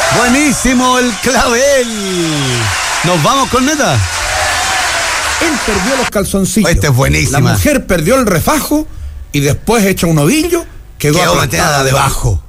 Buenísimo el clavel. ¿Nos vamos con neta? Él perdió los calzoncillos. Este es buenísima. La mujer perdió el refajo y después, hecho un ovillo, quedó aplastada debajo.